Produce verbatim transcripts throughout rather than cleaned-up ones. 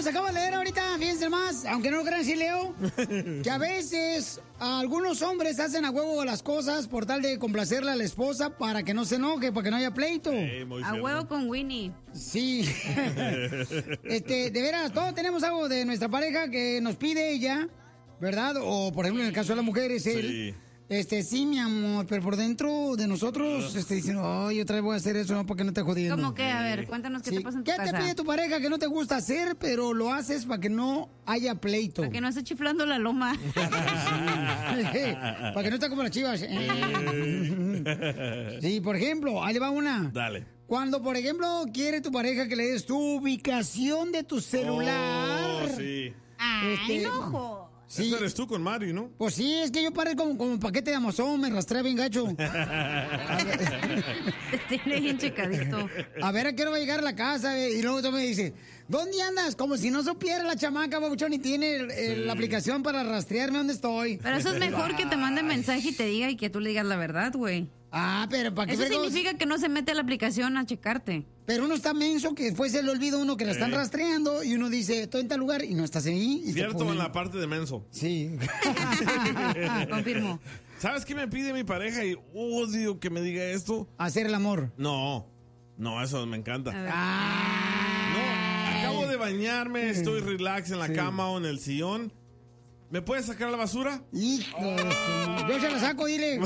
acabo de leer ahorita, fíjense más, aunque no lo crean, sí leo, que a veces algunos hombres hacen a huevo las cosas por tal de complacerle a la esposa para que no se enoje, para que no haya pleito. Sí, a huevo con Winnie. Sí. este, de veras, todos tenemos algo de nuestra pareja que nos pide ella, ¿verdad? O, por ejemplo, en el caso de las mujeres, él... Sí. Este, sí, mi amor, pero por dentro de nosotros, este, dicen, ay, otra vez voy a hacer eso, no, porque no te jodiendo. ¿Cómo que? A ver, cuéntanos qué Sí. te pasa en tu ¿Qué casa. te pide tu pareja que no te gusta hacer, pero lo haces para que no haya pleito? Para que no esté chiflando la loma. Para que no esté como las chivas. Sí, por ejemplo, ahí le va una. Dale. Cuando, por ejemplo, quiere tu pareja que le des tu ubicación de tu celular. Oh, sí. Ay, Este, no. Sí. Eso eres tú con Mario, ¿no? Pues sí, es que yo parezco como, como paquete de Amazon, me rastré bien gacho. Te tiene bien checadito. A ver a qué hora va a llegar a la casa, eh, y luego tú me dices, ¿dónde andas? Como si no supiera la chamaca, babuchón, y tiene el- el- Sí. la aplicación para rastrearme dónde estoy. Pero eso es mejor que te mande mensaje y te diga y que tú le digas la verdad, güey. Ah, pero ¿para qué Eso fregos? significa que no se mete a la aplicación a checarte. Pero uno está menso que después se le olvida a uno que la están Eh. rastreando y uno dice, estoy en tal lugar y no estás ahí. Y te Cierto ponen- en la parte de menso. Sí. Confirmo. ¿Sabes qué me pide mi pareja? Y odio que me diga esto. Hacer el amor. No, no, eso me encanta. A ver. No, acabo de bañarme, estoy relax en la Sí. cama o en el sillón. ¿Me puedes sacar la basura? Hijo de su- Yo se la saco, dile.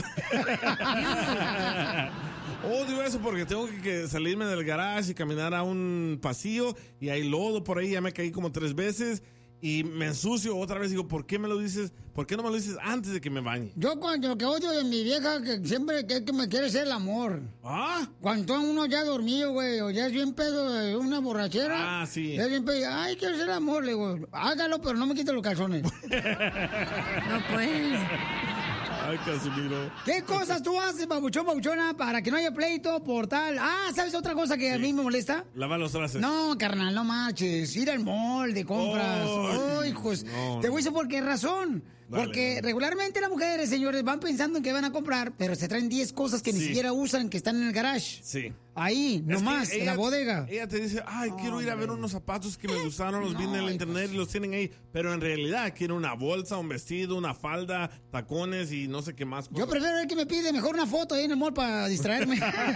Odio eso porque tengo que, que salirme del garage y caminar a un pasillo y hay lodo por ahí, ya me caí como tres veces y me ensucio otra vez. Digo, ¿por qué me lo dices? ¿Por qué no me lo dices antes de que me bañe? Yo cuando lo que odio de mi vieja, que siempre que, que me quiere hacer el amor. ¿Ah? Cuando uno ya dormido, güey, o ya es bien pedo de una borrachera. Ah, sí. Ya es bien pedo. Ay, quiero hacer el amor, le digo, hágalo, pero no me quite los calzones. No pues. Ay, Casimiro. ¿Qué cosas tú haces, babuchón, babuchona, para que no haya pleito por tal? Ah, ¿sabes otra cosa que a mí me molesta? Lava los trastes. No, carnal, no marches. Ir al mall de compras. Oh, Ay, hijos. no, Te no. voy a decir por qué razón. Dale, Porque dale. regularmente las mujeres, señores, van pensando en que van a comprar, pero se traen diez cosas que ni Sí. siquiera usan, que están en el garage. Sí. Ahí, Es nomás, que en la ella- bodega. Ella te dice, ay, quiero ir a ver unos zapatos que me gustaron, los vi en el Ay, internet y los tienen ahí. Pero en realidad quiere una bolsa, un vestido, una falda, tacones y no sé qué más. Yo cosas. prefiero ver que me pide mejor una foto ahí en el mall para distraerme.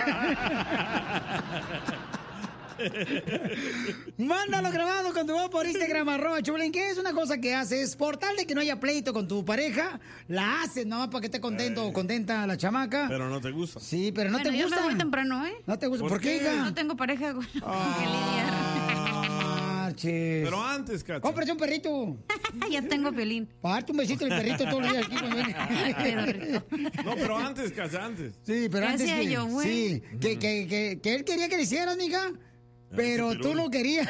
Mándalo grabado con tu voz por Instagram, arroba Chulín. ¿Qué es una cosa que haces? Por tal de que no haya pleito con tu pareja, la haces nomás para que esté contento o contenta la chamaca. Pero no te gusta. Sí, pero no Bueno, te yo gusta. me voy temprano, ¿eh? No te gusta. ¿Por ¿Por, qué, qué? hija? No tengo pareja con, con que lidiar. Ah, marches. Pero antes, Cacha. Cómprate un perrito. Ya tengo Piolín. Para darte un besito al perrito todos los días aquí cuando viene. No, pero antes, Cacha, antes. Sí, pero ¿Qué antes hacía que, yo, güey? sí, que, que, que, que él quería que le hicieras, mija, pero qué tú pirul. no querías.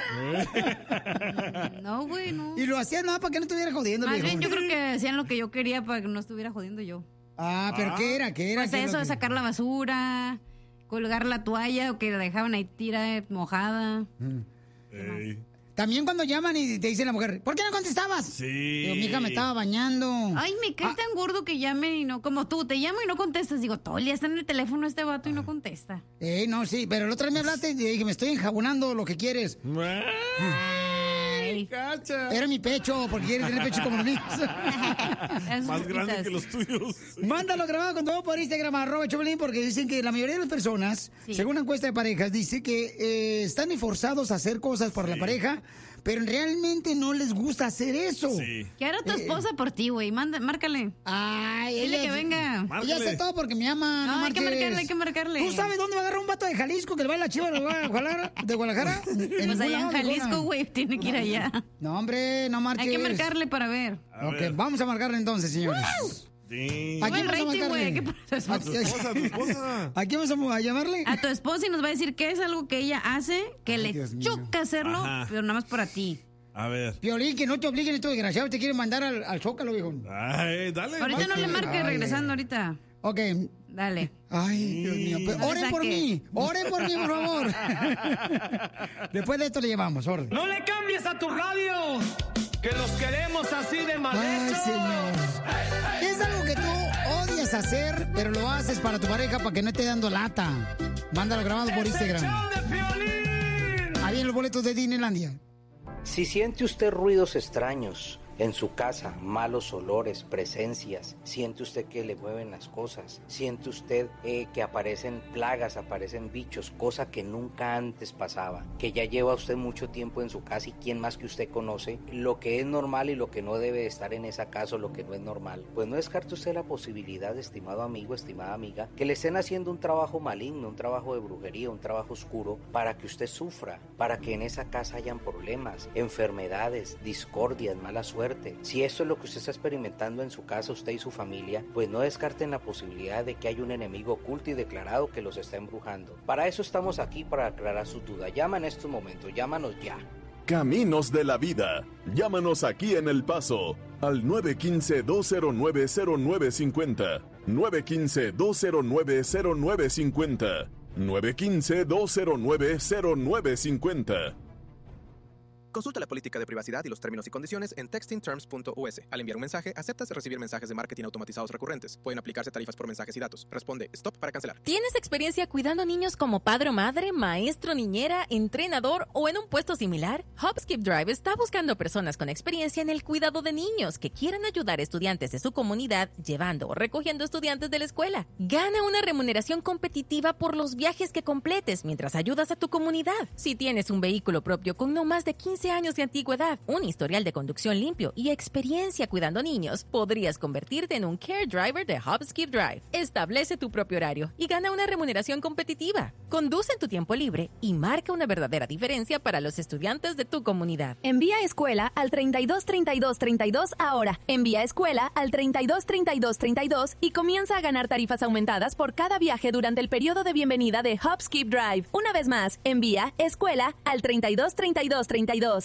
No, güey, no. Y lo hacías nada para que no estuviera jodiendo, Más viejo. bien yo creo que hacían lo que yo quería para que no estuviera jodiendo yo. Ah, pero Ah. ¿qué era? ¿Qué era? Pues ¿Qué era eso lo de que- sacar la basura, colgar la toalla o que la dejaban ahí tira mojada. Ey. También cuando llaman y te dice la mujer, ¿por qué no contestabas? Sí. Digo, mija, me estaba bañando. Ay, me cae Ah. tan gordo que llamen y no, como tú, te llamo y no contestas. Digo, todo el día está en el teléfono este vato y no contesta. Eh, no, sí, pero el otro día me hablaste y dije, me estoy enjabonando lo que quieres. Ay, Cacha. Era mi pecho, porque quieres tener pecho como los míos. esas Más grande chiquitas. que los tuyos. Mándalo grabado con todo por Instagram, arroba Choplin, porque dicen que la mayoría de las personas, Sí. según una encuesta de parejas, dice que eh, están esforzados a hacer cosas por la pareja, pero realmente no les gusta hacer eso. Sí. ¿Qué hará tu Eh, esposa por ti, güey? Manda, márcale. Ay, Dile ella- que venga. Ella Márcale. hace todo porque me ama. No, No, hay que marches. marcarle, hay que marcarle. ¿Tú sabes dónde va a agarrar un vato de Jalisco que le va a la chiva de Guadalajara? ¿De Guadalajara? Pues ningún allá en lado, Jalisco, ninguna. güey, tiene que ir allá. No, hombre, no marches. Hay que marcarle para ver. A Ok, ver. vamos a marcarle entonces, señores. Sí. ¿A quién Sube vamos el a rating, marcarle? güey, ¿qué pasa? ¿A, Tu esposa, tu esposa. ¿A quién vamos a llamarle? A tu esposa y nos va a decir que es algo que ella hace, que Ay, le Dios mío. choca hacerlo, Ajá. pero nada más para ti. A ver. Piolín, que no te obliguen estos desgraciados, te quieren mandar al, al Zócalo, viejo. Ay, dale. Ahorita no le marque Ay, regresando ay. ahorita. Ok. Dale. Ay, Dios mío. Pero No le oren por saque. mí. Oren por mí, por favor. Después de esto le llevamos, orden. ¡No le cambies a tu radio! ¡Que los queremos así de mal Ay, hechos! señor. ¿Qué es algo que tú odias hacer, pero lo haces para tu pareja para que no esté dando lata? Mándalo grabado por ¡Es el Instagram. show de Piolín! Ahí en los boletos de Disneylandia. Si siente usted ruidos extraños en su casa, malos olores, presencias, siente usted que le mueven las cosas, siente usted eh, que aparecen plagas, aparecen bichos, cosa que nunca antes pasaba, que ya lleva usted mucho tiempo en su casa y quién más que usted conoce lo que es normal y lo que no debe estar en esa casa o lo que no es normal, pues no descarte usted la posibilidad, estimado amigo, estimada amiga, que le estén haciendo un trabajo maligno, un trabajo de brujería, un trabajo oscuro para que usted sufra, para que en esa casa hayan problemas, enfermedades, discordias, mala suerte. Si eso es lo que usted está experimentando en su casa, usted y su familia, pues no descarten la posibilidad de que hay un enemigo oculto y declarado que los está embrujando. Para eso estamos aquí, para aclarar sus dudas. Llama en estos momentos, llámanos ya. Caminos de la vida. Llámanos aquí en El Paso al nueve uno cinco, dos cero nueve, cero nueve cinco cero, nueve uno cinco, dos cero nueve, cero nueve cinco cero, nueve uno cinco, dos cero nueve, cero nueve cinco cero. Consulta la política de privacidad y los términos y condiciones en texting terms punto u s. Al enviar un mensaje, aceptas recibir mensajes de marketing automatizados recurrentes. Pueden aplicarse tarifas por mensajes y datos. Responde stop para cancelar. ¿Tienes experiencia cuidando niños como padre o madre, maestro, niñera, entrenador o en un puesto similar? Hopskip Drive está buscando personas con experiencia en el cuidado de niños que quieran ayudar a estudiantes de su comunidad llevando o recogiendo estudiantes de la escuela. Gana una remuneración competitiva por los viajes que completes mientras ayudas a tu comunidad. Si tienes un vehículo propio con no más de quince años de antigüedad, un historial de conducción limpio y experiencia cuidando niños, podrías convertirte en un Care Driver de Hopskip Drive. Establece tu propio horario y gana una remuneración competitiva. Conduce en tu tiempo libre y marca una verdadera diferencia para los estudiantes de tu comunidad. Envía escuela al treinta y dos treinta y dos treinta y dos ahora. Envía escuela al treinta y dos treinta y dos treinta y dos y comienza a ganar tarifas aumentadas por cada viaje durante el periodo de bienvenida de Hopskip Drive. Una vez más, envía escuela al treinta y dos treinta y dos treinta y dos.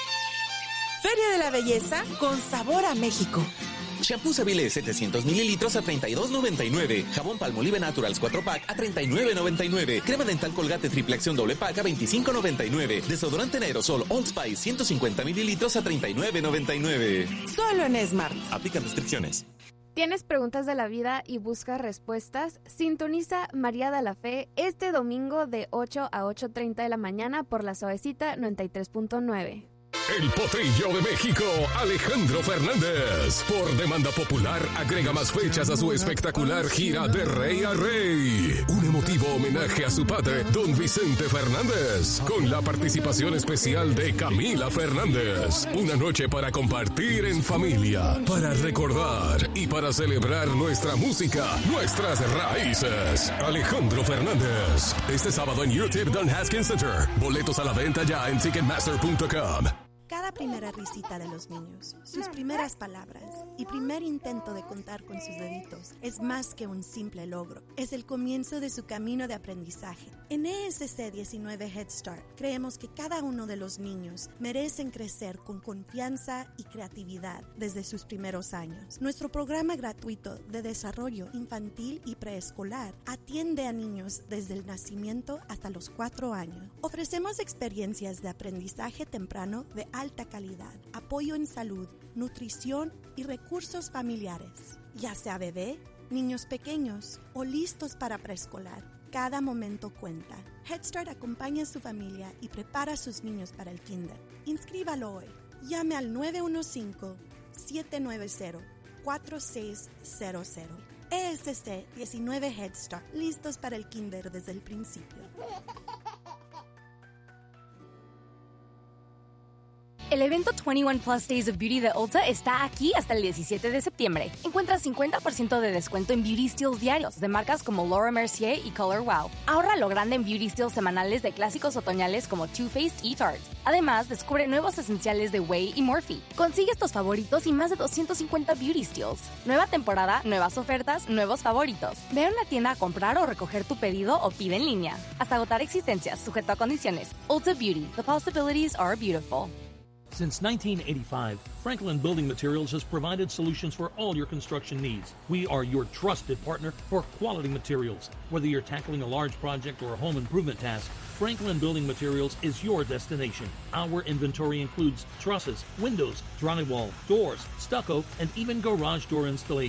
Feria de la Belleza con sabor a México. Shampoo Savile setecientos mililitros a treinta y dos noventa y nueve. Jabón Palmolive Naturals cuatro pack a treinta y nueve noventa y nueve. Crema dental Colgate triple acción doble pack a veinticinco noventa y nueve. Desodorante en aerosol Old Spice ciento cincuenta mililitros a treinta y nueve noventa y nueve. Solo en Smart. Aplican restricciones. ¿Tienes preguntas de la vida y buscas respuestas? Sintoniza María de la Fe este domingo de ocho a ocho treinta de la mañana por la Suavecita noventa y tres punto nueve. El Potrillo de México, Alejandro Fernández. Por demanda popular, agrega más fechas a su espectacular gira de rey a rey. Un emotivo homenaje a su padre, don Vicente Fernández, con la participación especial de Camila Fernández. Una noche para compartir en familia, para recordar y para celebrar nuestra música, nuestras raíces. Alejandro Fernández. Este sábado en U T I P Don Haskins Center. Boletos a la venta ya en ticketmaster punto com. Cada primera risita de los niños, sus primeras palabras y primer intento de contar con sus deditos es más que un simple logro. Es el comienzo de su camino de aprendizaje. En E S C diecinueve Head Start creemos que cada uno de los niños merecen crecer con confianza y creatividad desde sus primeros años. Nuestro programa gratuito de desarrollo infantil y preescolar atiende a niños desde el nacimiento hasta los cuatro años. Ofrecemos experiencias de aprendizaje temprano de alta calidad, apoyo en salud, nutrición y recursos familiares. Ya sea bebé, niños pequeños o listos para preescolar, cada momento cuenta. Head Start acompaña a su familia y prepara a sus niños para el kinder. Inscríbalo hoy. Llame al nueve uno cinco, siete nueve cero, cuatro seis cero cero. E S C diecinueve Head Start, listos para el kinder desde el principio. El evento veintiuno Plus Days of Beauty de Ulta está aquí hasta el diecisiete de septiembre. Encuentra cincuenta por ciento de descuento en beauty steals diarios de marcas como Laura Mercier y Color Wow. Ahorra lo grande en beauty steals semanales de clásicos otoñales como Too Faced y Tarte. Además, descubre nuevos esenciales de Way y Morphe. Consigue estos favoritos y más de doscientos cincuenta beauty steals. Nueva temporada, nuevas ofertas, nuevos favoritos. Ve a una tienda a comprar o recoger tu pedido o pide en línea. Hasta agotar existencias, sujeto a condiciones. Ulta Beauty. The possibilities are beautiful. Since nineteen eighty-five, Franklin Building Materials has provided solutions for all your construction needs. We are your trusted partner for quality materials. Whether you're tackling a large project or a home improvement task, Franklin Building Materials is your destination. Our inventory includes trusses, windows, drywall, doors, stucco, and even garage door installation.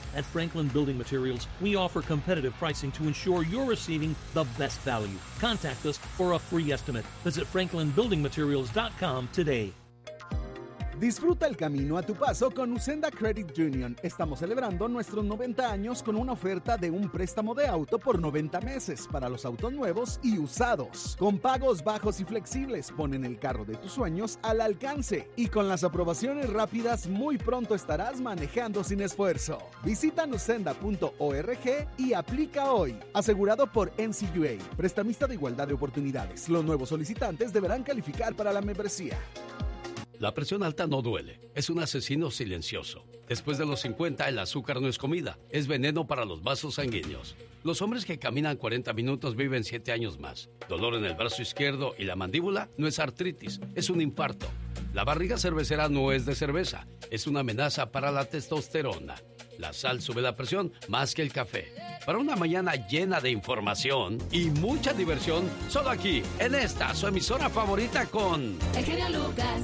At Franklin Building Materials, we offer competitive pricing to ensure you're receiving the best value. Contact us for a free estimate. Visit franklin building materials dot com today. Disfruta el camino a tu paso con Usenda Credit Union. Estamos celebrando nuestros noventa años con una oferta de un préstamo de auto por noventa meses para los autos nuevos y usados. Con pagos bajos y flexibles, ponen el carro de tus sueños al alcance. Y con las aprobaciones rápidas, muy pronto estarás manejando sin esfuerzo. Visita usenda punto org y aplica hoy. Asegurado por N C U A, prestamista de igualdad de oportunidades. Los nuevos solicitantes deberán calificar para la membresía. La presión alta no duele, es un asesino silencioso. Después de los cincuenta, el azúcar no es comida, es veneno para los vasos sanguíneos. Los hombres que caminan cuarenta minutos viven siete años más. Dolor en el brazo izquierdo y la mandíbula no es artritis, es un infarto. La barriga cervecera no es de cerveza, es una amenaza para la testosterona. La sal sube la presión más que el café. Para una mañana llena de información y mucha diversión, solo aquí, en esta, su emisora favorita con... El genio Lucas.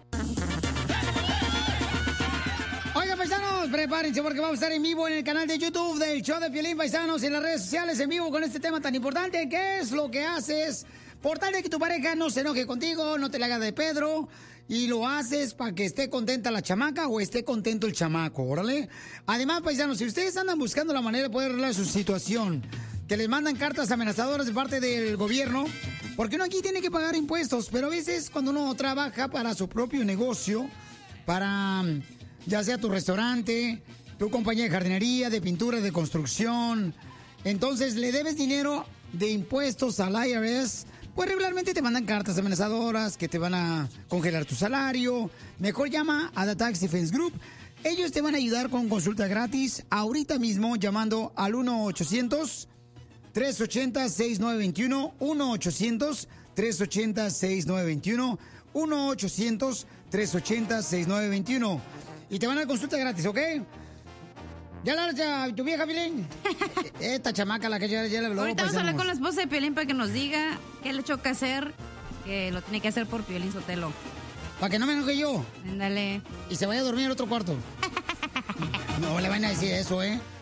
Oigan, paisanos, prepárense porque vamos a estar en vivo en el canal de YouTube del show de Piolín, paisanos, en las redes sociales en vivo con este tema tan importante. ¿Qué es lo que haces por tal de que tu pareja no se enoje contigo, no te la haga de Pedro? Y lo haces para que esté contenta la chamaca o esté contento el chamaco, órale. Además, paisanos, si ustedes andan buscando la manera de poder arreglar su situación, que les mandan cartas amenazadoras de parte del gobierno, porque uno aquí tiene que pagar impuestos, pero a veces cuando uno trabaja para su propio negocio, para ya sea tu restaurante, tu compañía de jardinería, de pintura, de construcción, entonces le debes dinero de impuestos al I R S, pues regularmente te mandan cartas amenazadoras que te van a congelar tu salario. Mejor llama a The Tax Defense Group. Ellos te van a ayudar con consulta gratis ahorita mismo llamando al uno ochocientos tres ochenta seis nueve dos uno, uno ochocientos tres ochenta seis nueve dos uno, uno ochocientos tres ochenta seis nueve dos uno. Y te van a dar consulta gratis, ¿ok? ¿Ya la ya, tu vieja, Piolín? Esta chamaca la que ya, ya le habló. Ahorita vamos a hablar con la esposa de Piolín para que nos diga qué le choca hacer, que lo tiene que hacer por Piolín Sotelo. Para que no me enoje yo. Ándale. Y se vaya a dormir en otro cuarto. No le van a decir eso, ¿eh?